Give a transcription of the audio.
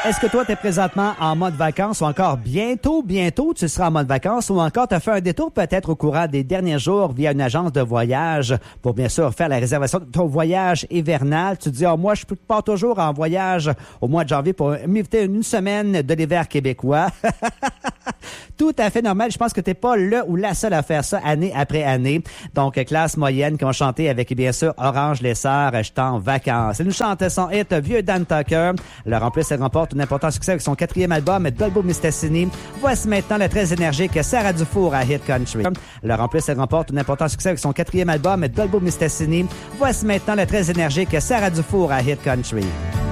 Est-ce que toi, tu es présentement en mode vacances ou encore bientôt, tu seras en mode vacances ou encore tu as fait un détour peut-être au courant des derniers jours via une agence de voyage pour bien sûr faire la réservation de ton voyage hivernal. Tu te dis, moi, je pars toujours en voyage au mois de janvier pour m'éviter une semaine de l'hiver québécois. Tout à fait normal. Je pense que t'es pas le ou la seule à faire ça année après année. Donc, classe moyenne qui ont chanté avec, bien sûr, Orange Les Sœurs, je suis en vacances. Elle nous chante son hit, Vieux Dan Tucker. Alors, en plus, elle remporte un important succès avec son 4e album, Dolbo Mistassini. Voici maintenant la très énergique Sarah Dufour à Hit Country. Alors, en plus, elle remporte un important succès avec son 4e album, Dolbo Mistassini. Voici maintenant la très énergique Sarah Dufour à Hit Country.